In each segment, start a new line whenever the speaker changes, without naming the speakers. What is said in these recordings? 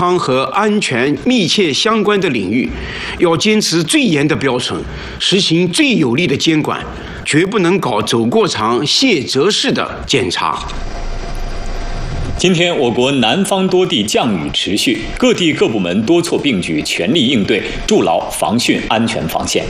康和安全密切相关的领域，要坚持最严的标准，实行最有力的监管，绝不能搞走过场、卸责式的检查。
今天，我国南方多地降雨持续，各地各部门多措并举，全力应对，筑牢防汛安全防线。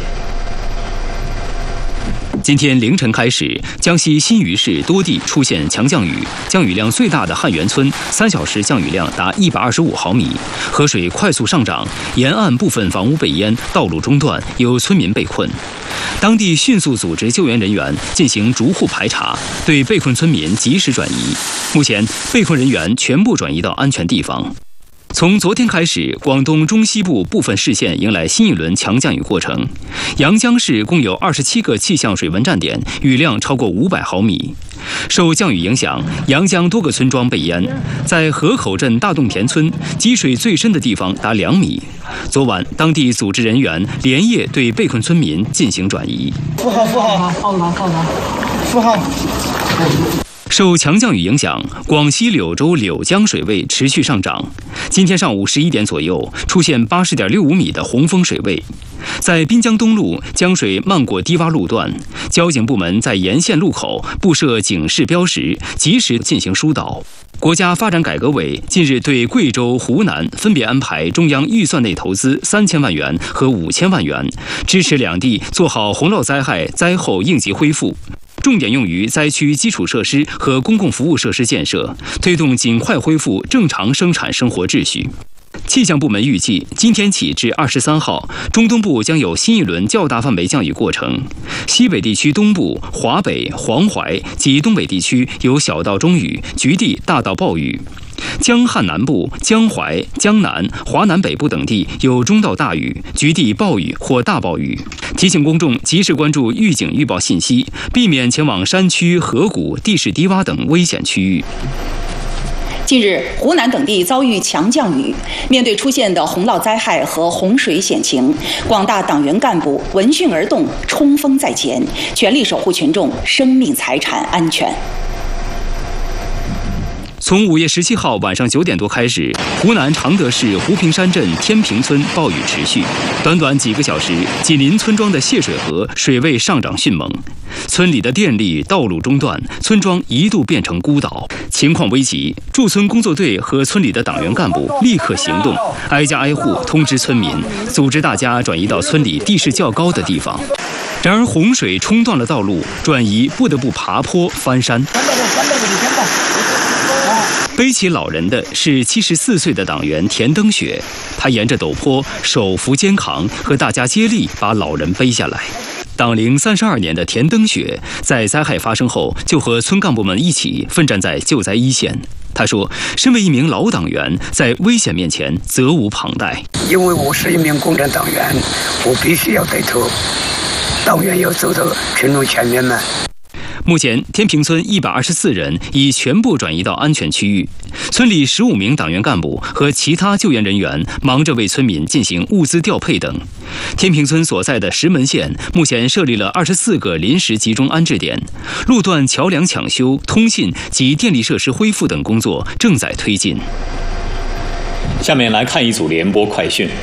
今天凌晨开始，江西新余市多地出现强降雨，降雨量最大的汉源村3小时降雨量达125毫米，河水快速上涨，沿岸部分房屋被淹，道路中断，有村民被困。当地迅速组织救援人员进行逐户排查，对被困村民及时转移。目前，被困人员全部转移到安全地方。从昨天开始，广东中西部部分市县迎来新一轮强降雨过程。阳江市共有27个气象水文站点，雨量超过500毫米。受降雨影响，阳江多个村庄被淹，在河口镇大洞田村，积水最深的地方达2米。昨晚，当地组织人员连夜对被困村民进行转移。受强降雨影响，广西柳州柳江水位持续上涨。今天上午11点左右，出现80.65米的洪峰水位。在滨江东路，江水漫过低洼路段，交警部门在沿线路口布设警示标识，及时进行疏导。国家发展改革委近日对贵州、湖南分别安排中央预算内投资3000万元和5000万元，支持两地做好洪涝灾害灾后应急恢复。重点用于灾区基础设施和公共服务设施建设，推动尽快恢复正常生产生活秩序。气象部门预计，今天起至23号，中东部将有新一轮较大范围降雨过程。西北地区东部、华北、黄淮及东北地区有小到中雨，局地大到暴雨。江汉南部、江淮、江南、华南北部等地有中到大雨，局地暴雨或大暴雨。提醒公众及时关注预警预报信息，避免前往山区、河谷、地势低洼等危险区域。
近日，湖南等地遭遇强降雨，面对出现的洪涝灾害和洪水险情，广大党员干部闻讯而动，冲锋在前，全力守护群众生命财产安全。
从5月17号晚上9点多开始，湖南常德市湖平山镇天平村暴雨持续，短短几个小时，紧邻村庄的泄水河水位上涨迅猛，村里的电力、道路中断，村庄一度变成孤岛。情况危急，驻村工作队和村里的党员干部立刻行动，挨家挨户通知村民，组织大家转移到村里地势较高的地方。然而洪水冲断了道路，转移不得不爬坡翻山。背起老人的是74岁的党员田登雪，他沿着陡坡手扶肩扛，和大家接力把老人背下来。党龄32年的田登雪，在灾害发生后就和村干部们一起奋战在救灾一线。他说：“身为一名老党员，在危险面前责无旁贷。
因为我是一名共产党员，我必须要带头，党员要走到群众前面嘛。”
目前，天平村124人已全部转移到安全区域。村里15名党员干部和其他救援人员忙着为村民进行物资调配等。天平村所在的石门县目前设立了24个临时集中安置点，路段桥梁抢修、通信及电力设施恢复等工作正在推进。
下面来看一组联播快讯。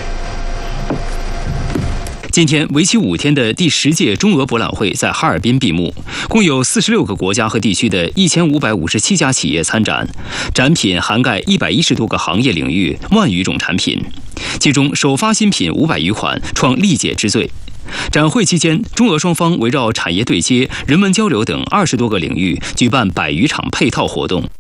今天为期5天的第10届中俄博览会在哈尔滨闭幕，共有46个国家和地区的1557家企业参展，展品涵盖110多个行业领域，1万余种产品，其中首发新品500余款，创历届之最。展会期间，中俄双方围绕产业对接、人文交流等20多个领域举办100余场配套活动。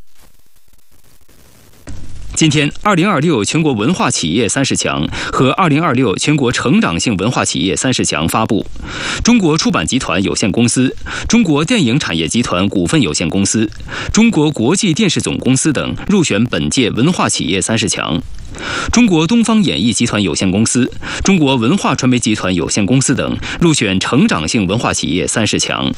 今天，2026全国文化企业30强和2026全国成长性文化企业30强发布，中国出版集团有限公司、中国电影产业集团股份有限公司、中国国际电视总公司等入选本届文化企业30强。中国东方演艺集团有限公司、中国文化传媒集团有限公司等入选成长性文化企业30强。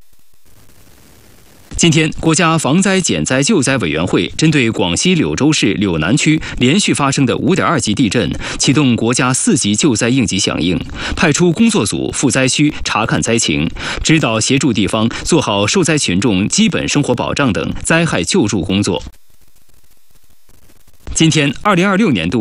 今天，国家防灾减灾救灾委员会针对广西柳州市柳南区连续发生的5.2级地震，启动国家4级救灾应急响应，派出工作组赴灾区查看灾情，指导协助地方做好受灾群众基本生活保障等灾害救助工作。今天，2026年度